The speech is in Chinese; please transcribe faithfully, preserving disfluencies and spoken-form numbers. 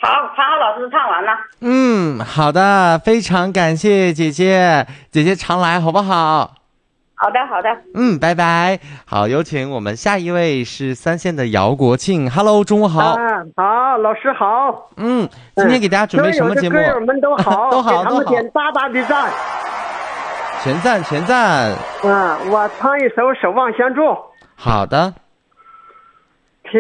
好，常好老师唱完了。 嗯，好的，非常感谢姐姐，姐姐常来好不好？ 好的，好的。 嗯，拜拜。好，有请我们下一位是三线的姚国庆 ，Hello， 中午好。 啊，好，老师好。 嗯，今天给大家准备什么节目？ 所有的歌友们都好， 都好， 给他们点大大的赞。 全赞，全赞。 嗯，我唱一首《守望相助》。 好的。